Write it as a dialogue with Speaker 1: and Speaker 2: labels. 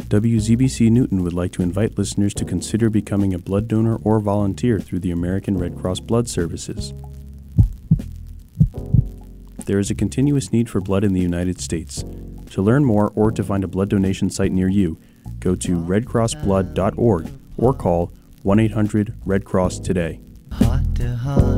Speaker 1: WZBC Newton would like to invite listeners to consider becoming a blood donor or volunteer through the American Red Cross Blood Services. There is a continuous need for blood in the United States. To learn more or to find a blood donation site near you, go to redcrossblood.org or call 1-800-RED-CROSS today.
Speaker 2: Heart to heart.